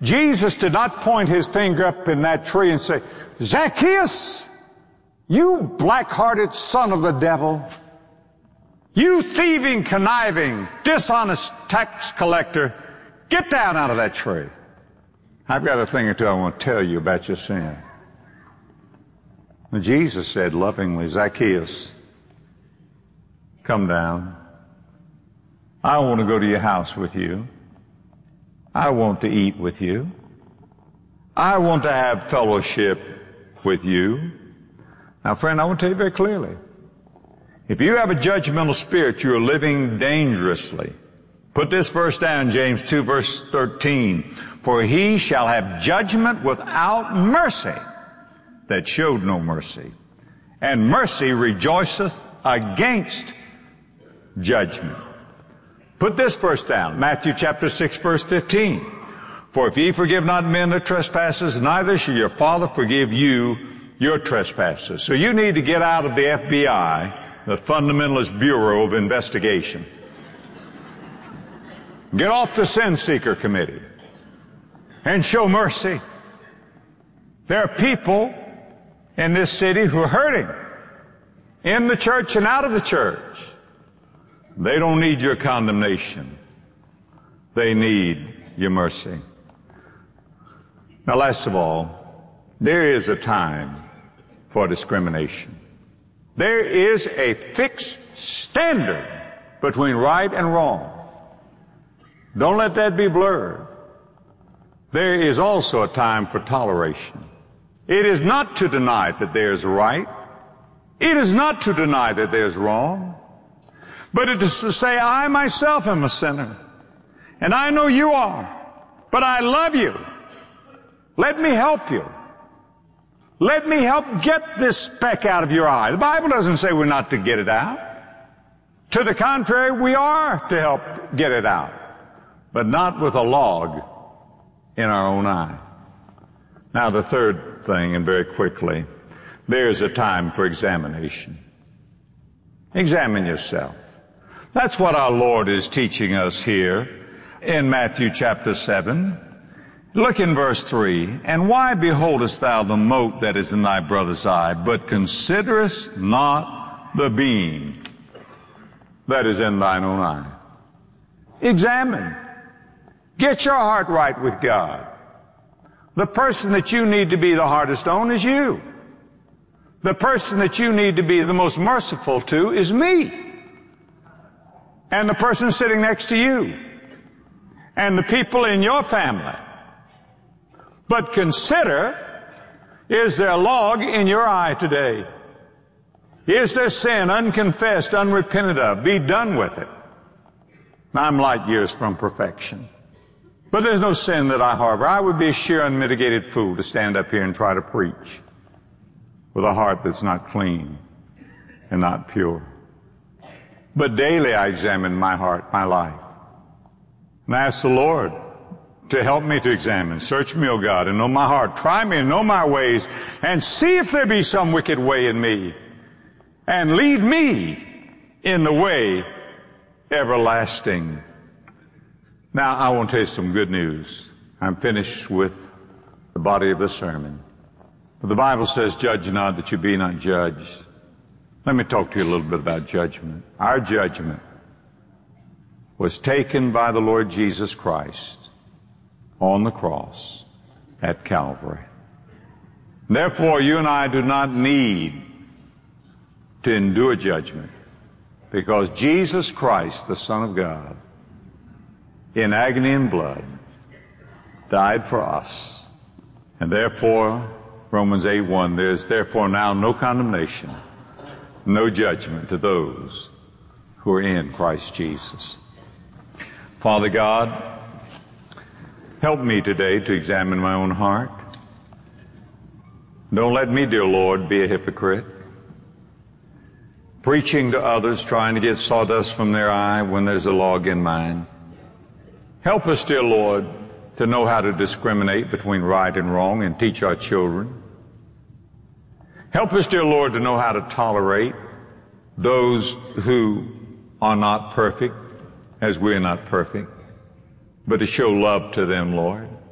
Jesus did not point his finger up in that tree and say, Zacchaeus, you black-hearted son of the devil, you thieving, conniving, dishonest tax collector, get down out of that tree. I've got a thing or two I want to tell you about your sin. And Jesus said lovingly, Zacchaeus, come down. I want to go to your house with you. I want to eat with you. I want to have fellowship with you. Now, friend, I want to tell you very clearly, if you have a judgmental spirit, you are living dangerously. Put this verse down, James 2, verse 13. For he shall have judgment without mercy that showed no mercy. And mercy rejoiceth against judgment. Put this verse down, Matthew chapter 6, verse 15. For if ye forgive not men their trespasses, neither shall your Father forgive you your trespasses. So you need to get out of the FBI, the Fundamentalist Bureau of Investigation. Get off the Sin Seeker Committee and show mercy. There are people in this city who are hurting, in the church and out of the church. They don't need your condemnation. They need your mercy. Now, last of all, there is a time for discrimination. There is a fixed standard between right and wrong. Don't let that be blurred. There is also a time for toleration. It is not to deny that there is right. It is not to deny that there is wrong. But it is to say, I myself am a sinner. And I know you are. But I love you. Let me help you. Let me help get this speck out of your eye. The Bible doesn't say we're not to get it out. To the contrary, we are to help get it out. But not with a log in our own eye. Now, the third thing, and very quickly, there's a time for examination. Examine yourself. That's what our Lord is teaching us here in Matthew chapter 7. Look in verse 3. And why beholdest thou the mote that is in thy brother's eye, but considerest not the beam that is in thine own eye? Examine. Get your heart right with God. The person that you need to be the hardest on is you. The person that you need to be the most merciful to is me. And the person sitting next to you. And the people in your family. But consider, is there a log in your eye today? Is there sin unconfessed, unrepented of? Be done with it. I'm light years from perfection. But there's no sin that I harbor. I would be a sheer unmitigated fool to stand up here and try to preach with a heart that's not clean and not pure. But daily I examine my heart, my life. And I ask the Lord to help me to examine. Search me, O God, and know my heart. Try me and know my ways, and see if there be some wicked way in me. And lead me in the way everlasting. Now, I want to tell you some good news. I'm finished with the body of the sermon. But the Bible says, judge not that you be not judged. Let me talk to you a little bit about judgment. Our judgment was taken by the Lord Jesus Christ on the cross at Calvary. Therefore, you and I do not need to endure judgment, because Jesus Christ, the Son of God, in agony and blood, died for us. And therefore, Romans 8:1, there's therefore now no condemnation, no judgment to those who are in Christ Jesus. Father God, help me today to examine my own heart. Don't let me, dear Lord, be a hypocrite, preaching to others, trying to get sawdust from their eye when there's a log in mine. Help us, dear Lord, to know how to discriminate between right and wrong and teach our children. Help us, dear Lord, to know how to tolerate those who are not perfect, as we are not perfect, but to show love to them, Lord.